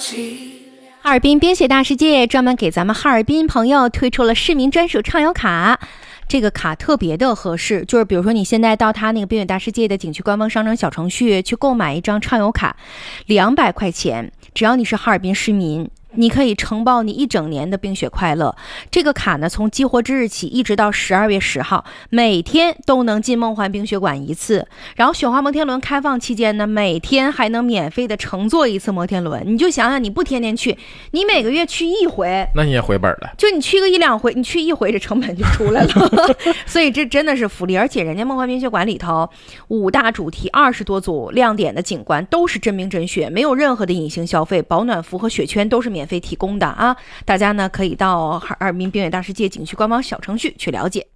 哈尔滨冰雪大世界专门给咱们哈尔滨朋友推出了市民专属畅游卡，这个卡特别的合适，就是比如说你现在到他那个冰雪大世界的景区官方商城小程序去购买一张畅游卡，200块钱，只要你是哈尔滨市民，你可以承包你一整年的冰雪快乐。这个卡呢，从激活之日起一直到12月10号，每天都能进梦幻冰雪馆1次。然后雪花摩天轮开放期间呢，每天还能免费的乘坐1次摩天轮。你就想想，你不天天去，你每个月去1回， 那你也回本了。 就你去个1-2回，你去1回这成本就出来了。所以这真的是福利，而且人家梦幻冰雪馆里头5大主题、20多组亮点的景观都是真冰真雪，没有任何的隐形消费，保暖服和雪圈都是免费提供的啊！大家呢可以到哈尔滨冰雪大世界景区官方小程序去了解。